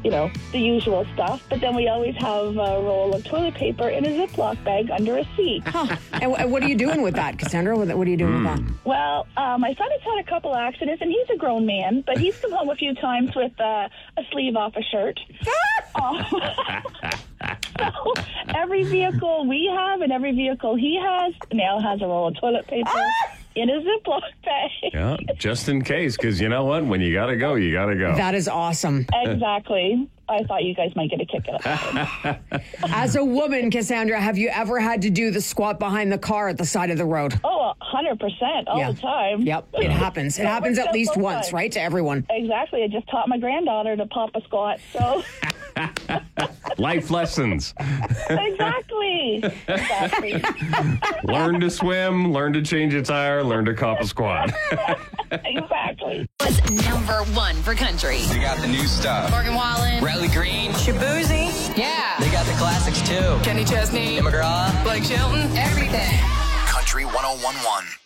the usual stuff. But then we always have a roll of toilet paper in a Ziploc bag under a seat. Huh. And what are you doing with that, Cassandra? What are you doing with that? Well, my son has had a couple accidents, and he's a grown man, but he's come home a few times with a sleeve off a shirt. So every vehicle we have and every vehicle he has now has a roll of toilet paper in a Ziploc bag. Yeah, just in case, because you know what? When you got to go, you got to go. That is awesome. Exactly. I thought you guys might get a kick out of it. As a woman, Cassandra, have you ever had to do the squat behind the car at the side of the road? Oh, 100% all the time. Yep, it happens. It happens at least once, right, to everyone. Exactly. I just taught my granddaughter to pop a squat, so... Life lessons. Exactly. Learn to swim, learn to change a tire, learn to cop a squat. Exactly. Was #1 for country. They got the new stuff. Morgan Wallen. Riley Green. Shabuzi. Yeah. They got the classics too. Kenny Chesney. Tim McGraw. Blake Shelton. Everything. Country 101.1.